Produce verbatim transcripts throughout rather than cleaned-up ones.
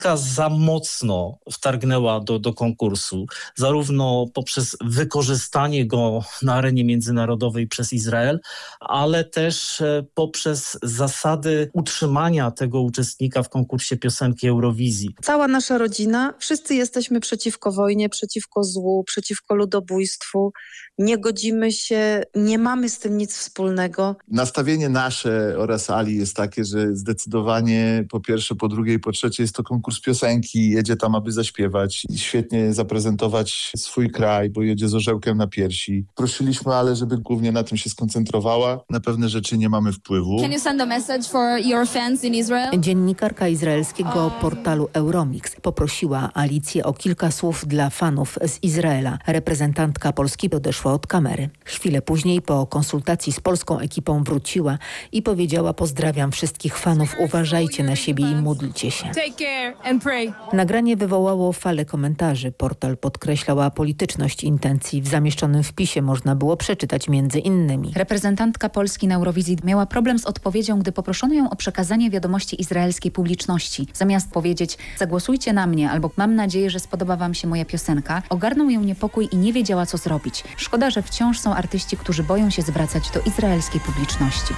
za mocno wtargnęła do, do konkursu, zarówno poprzez wykorzystanie go na arenie międzynarodowej przez Izrael, ale też poprzez zasady utrzymania tego uczestnika w konkursie piosenki Eurowizji. Cała nasza rodzina, wszyscy jesteśmy przeciwko wojnie, przeciwko złu, przeciwko ludobójstwu. Nie godzimy się, nie mamy z tym nic wspólnego. Nastawienie nasze oraz Ali jest takie, że zdecydowanie po pierwsze, po drugie i po trzecie jest to konkurs piosenki. Jedzie tam, aby zaśpiewać i świetnie zaprezentować swój kraj, bo jedzie z orzełkiem na piersi. Prosiliśmy Ale, żeby głównie na tym się skoncentrowała. Na pewne rzeczy nie mamy wpływu. Can you send a message for your fans in Israel? Dziennikarka izraelskiego portalu Euromix poprosiła Alicję o kilka słów dla fanów z Izraela. Reprezentantka Polski odeszła od kamery. Chwilę później po konsultacji z polską ekipą wróciła i powiedziała: pozdrawiam wszystkich fanów, uważajcie na siebie i módlcie się. Nagranie wywołało falę komentarzy. Portal podkreślała polityczność intencji. W zamieszczonym wpisie można było przeczytać między innymi: reprezentantka Polski na Eurowizji miała problem z odpowiedzią, gdy poproszono ją o przekazanie wiadomości izraelskiej publiczności. Zamiast powiedzieć: zagłosujcie na mnie albo mam nadzieję, że spodoba wam się moja piosenka, ogarnął ją niepokój i nie wiedziała, co zrobić. Szkoda, że wciąż są artyści, którzy boją się zwracać do izraelskiej publiczności.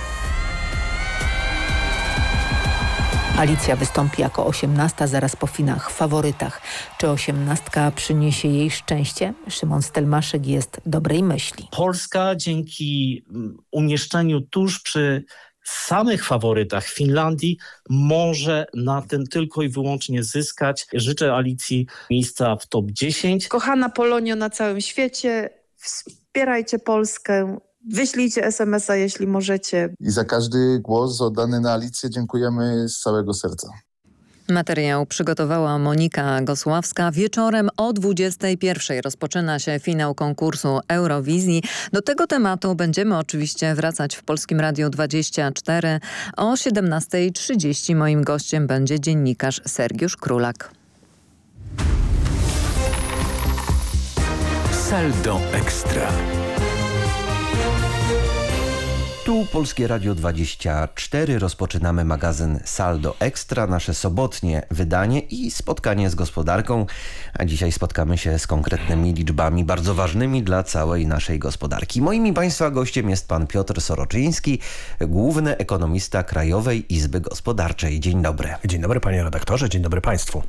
Alicja wystąpi jako osiemnasta zaraz po finach w faworytach. Czy osiemnastka przyniesie jej szczęście? Szymon Stelmaszek jest dobrej myśli. Polska dzięki umieszczeniu tuż przy samych faworytach Finlandii może na tym tylko i wyłącznie zyskać. Życzę Alicji miejsca w top dziesięć. Kochana Polonio na całym świecie, wspierajcie Polskę. Wyślijcie es em es a, jeśli możecie. I za każdy głos oddany na Alicję dziękujemy z całego serca. Materiał przygotowała Monika Gosławska. Wieczorem o dwudziestej pierwszej rozpoczyna się finał konkursu Eurowizji. Do tego tematu będziemy oczywiście wracać w Polskim Radiu dwadzieścia cztery. O siedemnastej trzydzieści moim gościem będzie dziennikarz Sergiusz Królak. Saldo Ekstra. Tu Polskie Radio dwadzieścia cztery. Rozpoczynamy magazyn Saldo Ekstra, nasze sobotnie wydanie i spotkanie z gospodarką. A dzisiaj spotkamy się z konkretnymi liczbami bardzo ważnymi dla całej naszej gospodarki. Moim i Państwa gościem jest pan Piotr Soroczyński, główny ekonomista Krajowej Izby Gospodarczej. Dzień dobry. Dzień dobry panie redaktorze, dzień dobry państwu.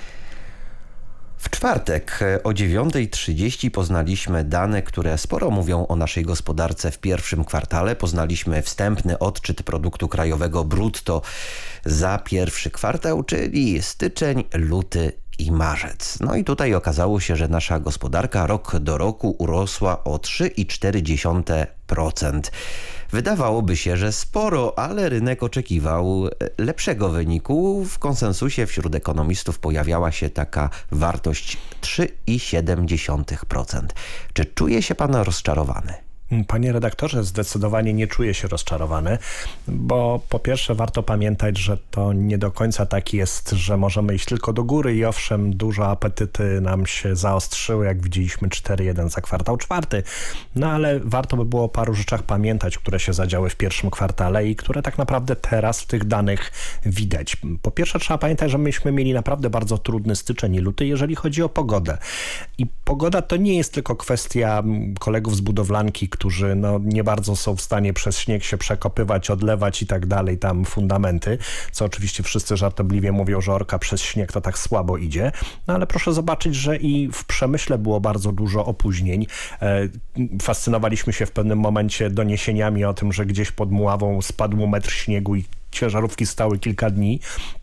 W czwartek o dziewiątej trzydzieści poznaliśmy dane, które sporo mówią o naszej gospodarce w pierwszym kwartale. Poznaliśmy wstępny odczyt produktu krajowego brutto za pierwszy kwartał, czyli styczeń, luty i marzec. No i tutaj okazało się, że nasza gospodarka rok do roku urosła o trzy i cztery dziesiąte procent. Wydawałoby się, że sporo, ale rynek oczekiwał lepszego wyniku. W konsensusie wśród ekonomistów pojawiała się taka wartość trzy i siedem dziesiątych procent. Czy czuje się pan rozczarowany? Panie redaktorze, zdecydowanie nie czuję się rozczarowany, bo po pierwsze warto pamiętać, że to nie do końca tak jest, że możemy iść tylko do góry i owszem, duże apetyty nam się zaostrzyły, jak widzieliśmy cztery jeden za kwartał czwarty, no ale warto by było o paru rzeczach pamiętać, które się zadziały w pierwszym kwartale i które tak naprawdę teraz w tych danych widać. Po pierwsze trzeba pamiętać, że myśmy mieli naprawdę bardzo trudny styczeń i luty, jeżeli chodzi o pogodę. I pogoda to nie jest tylko kwestia kolegów z budowlanki, którzy no, nie bardzo są w stanie przez śnieg się przekopywać, odlewać i tak dalej, tam fundamenty, co oczywiście wszyscy żartobliwie mówią, że orka przez śnieg to tak słabo idzie, no ale proszę zobaczyć, że i w przemyśle było bardzo dużo opóźnień. E, fascynowaliśmy się w pewnym momencie doniesieniami o tym, że gdzieś pod Mławą spadł metr śniegu i ciężarówki stały kilka dni.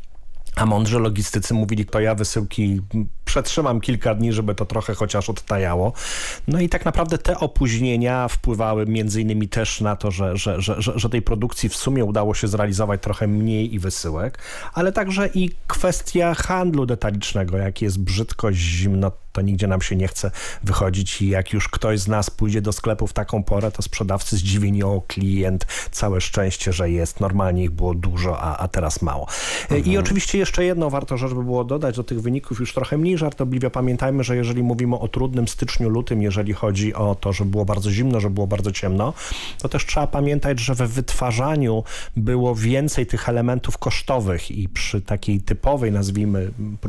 A mądrzy logistycy mówili, to ja wysyłki przetrzymam kilka dni, żeby to trochę chociaż odtajało. No i tak naprawdę te opóźnienia wpływały między innymi też na to, że, że, że, że tej produkcji w sumie udało się zrealizować trochę mniej i wysyłek, ale także i kwestia handlu detalicznego. Jak jest brzydko, zimno, to nigdzie nam się nie chce wychodzić i jak już ktoś z nas pójdzie do sklepu w taką porę, to sprzedawcy zdziwieni, o klient, całe szczęście, że jest. Normalnie ich było dużo, a, a teraz mało. Mhm. I oczywiście jeszcze jedno warto, żeby było dodać do tych wyników już trochę mniej żartobliwie. Pamiętajmy, że jeżeli mówimy o trudnym styczniu, lutym, jeżeli chodzi o to, że było bardzo zimno, że było bardzo ciemno, to też trzeba pamiętać, że we wytwarzaniu było więcej tych elementów kosztowych i przy takiej typowej, nazwijmy,